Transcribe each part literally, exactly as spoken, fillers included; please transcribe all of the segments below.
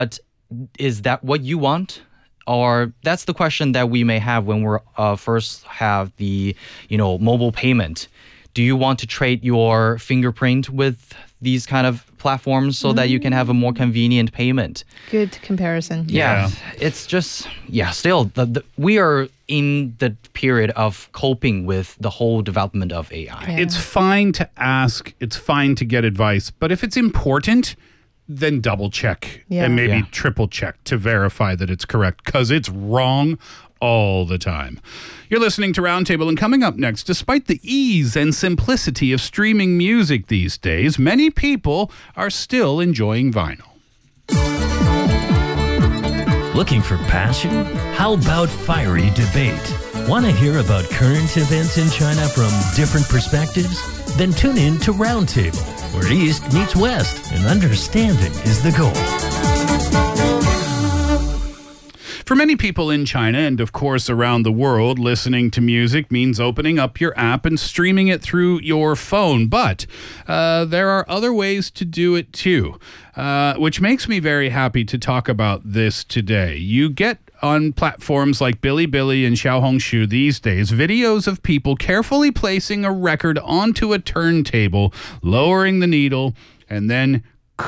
But is that what you want? Or that's the question that we may have when we're uh, first have the, you know, mobile payment. Do you want to trade your fingerprint with these kind of platforms so mm. that you can have a more convenient payment? Good comparison. Yeah, yeah. It's just, yeah, still, the, the, we are in the period of coping with the whole development of A I. Yeah. It's fine to ask, it's fine to get advice, but if it's important, then double check yeah. and maybe yeah. triple check to verify that it's correct, because it's wrong all the time. You're listening to Roundtable, and coming up next, despite the ease and simplicity of streaming music these days, many people are still enjoying vinyl. Looking for passion? How about fiery debate? Want to hear about current events in China from different perspectives? Then tune in to Roundtable, where East meets West, and understanding is the goal. For many people in China, and of course around the world, listening to music means opening up your app and streaming it through your phone. But uh, there are other ways to do it too, uh, which makes me very happy to talk about this today. You get on platforms like Bilibili and Xiaohongshu these days videos of people carefully placing a record onto a turntable, lowering the needle, and then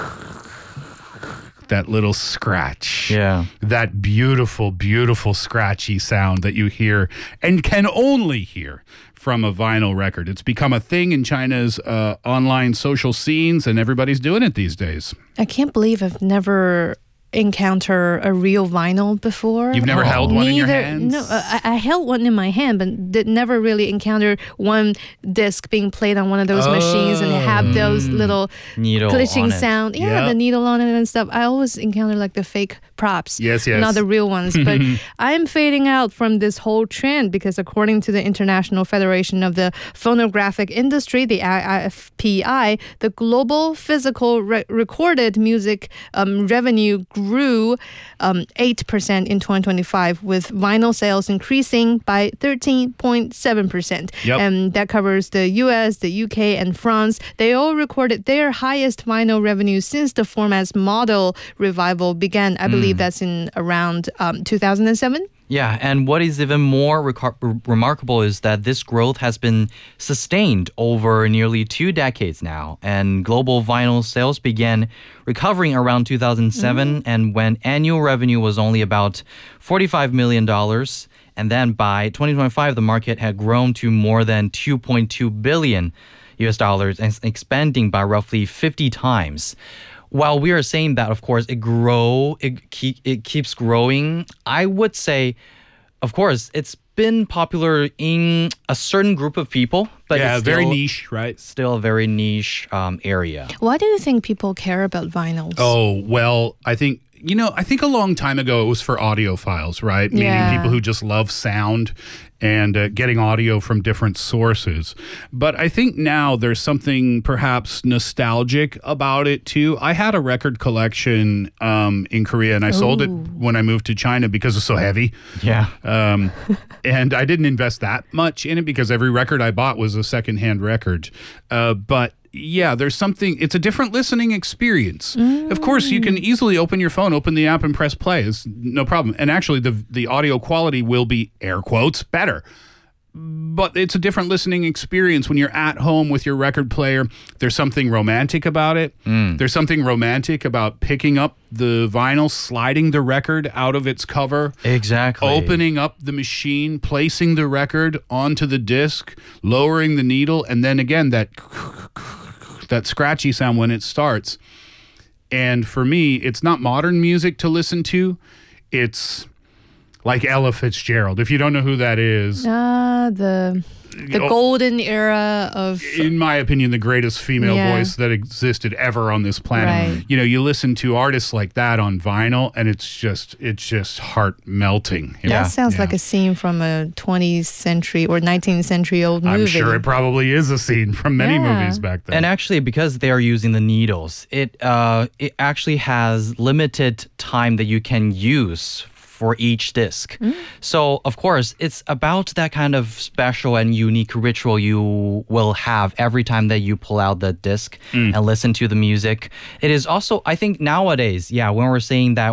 that little scratch. Yeah. That beautiful, beautiful scratchy sound that you hear and can only hear from a vinyl record. It's become a thing in China's uh, online social scenes, and everybody's doing it these days. I can't believe I've never encounter a real vinyl before. You've never oh. held one Neither, in your hands? No, I, I held one in my hand, but did never really encounter one disc being played on one of those oh. machines and have those little needle glitching sound. Yeah, yep. the needle on it and stuff. I always encounter like the fake props, yes, yes. not the real ones. But I'm fading out from this whole trend because according to the International Federation of the Phonographic Industry, the I F P I, the global physical re- recorded music um, revenue grew um, eight percent in twenty twenty-five, with vinyl sales increasing by thirteen point seven percent. Yep. And that covers the U S, the U K, and France. They all recorded their highest vinyl revenue since the format's model revival began. I believe mm. that's in around um, two thousand seven. Yeah, and what is even more recar- remarkable is that this growth has been sustained over nearly two decades now, and global vinyl sales began recovering around two thousand seven, mm. and when annual revenue was only about forty-five million dollars, and then by twenty twenty-five, the market had grown to more than two point two billion U S dollars, and expanding by roughly fifty times. While we are saying that, of course, it grow, it keep, it keeps growing, I would say, of course, it's been popular in a certain group of people, but yeah, it's still, very niche, right? Still a very niche um, area. Why do you think people care about vinyls? Oh, well, I think, you know, I think a long time ago it was for audiophiles, right? Yeah. Meaning people who just love sound and uh, getting audio from different sources. But I think now there's something perhaps nostalgic about it too. I had a record collection um, in Korea, and I Ooh. sold it when I moved to China because it's so heavy. Yeah. Um, and I didn't invest that much in it because every record I bought was a secondhand record. Uh, but yeah, there's something, it's a different listening experience. Mm. Of course, you can easily open your phone, open the app and press play. It's no problem. And actually, the the audio quality will be, air quotes, better. But it's a different listening experience when you're at home with your record player. There's something romantic about it. Mm. There's something romantic about picking up the vinyl, sliding the record out of its cover. Exactly. Opening up the machine, placing the record onto the disc, lowering the needle, and then again, that that scratchy sound when it starts. And for me, it's not modern music to listen to. It's like Ella Fitzgerald. If you don't know who that is. Ah, uh, the the oh, golden era of... In my opinion, the greatest female yeah. voice that existed ever on this planet. Right. You know, you listen to artists like that on vinyl, and it's just it's just heart-melting. Yeah. That sounds yeah. like a scene from a twentieth century or nineteenth century old movie. I'm sure it probably is a scene from many yeah. movies back then. And actually, because they are using the needles, it uh, it actually has limited time that you can use for each disc. So, of course, it's about that kind of special and unique ritual you will have every time that you pull out the disc and listen to the music. It is also, I think nowadays, yeah, when we're saying that